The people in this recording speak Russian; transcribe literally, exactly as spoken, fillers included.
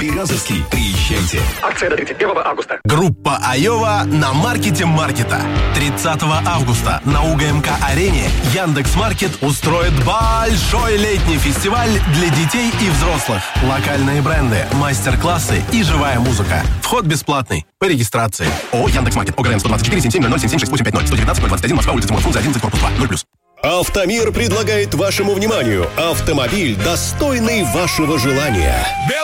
Березовский. Приезжайте. Акция до тридцать первого августа. Группа Айова на маркете маркета. тридцатого августа на УГМК-арене Яндекс.Маркет устроит большой летний фестиваль для детей и взрослых. Локальные бренды, мастер-классы и живая музыка. Вход бесплатный. По регистрации. ООО «Яндекс.Маркет». ОГРН сто двадцать четыре семь семь ноль ноль семь семь шесть восемь пять ноль. сто девятнадцать ноль двадцать один. Москва. Улица Тимур Фрунзе, одиннадцать, корпус два. ноль плюс. Автомир предлагает вашему вниманию автомобиль, достойный вашего желания.